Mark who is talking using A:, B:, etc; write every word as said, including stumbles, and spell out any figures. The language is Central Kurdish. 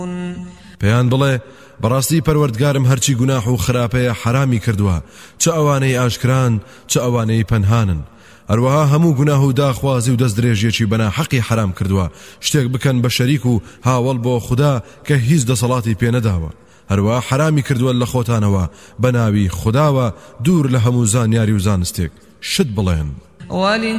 A: پێیان بڵێ بەڕاستی پەروەردگارم هەرچی گوناح و خراپەیە حرامی کردووە، چ ئەوانەی ئاشکران چ ئەوانەی پەنهانن. هەروەها هەموو گوناح و داخوازی و دەست درێژیەکی بەنا حەقی حرام کردووە شتێک بکەن بە شەریک و هاوڵ بۆ خوددا کە هیچ دەسەڵاتی پێ نەداوە. هەروەها حرامی کردووە لە خۆتانەوە بە ناوی خودداوە دوور لە هەموو زانیاری و زانستێک شت بڵێن.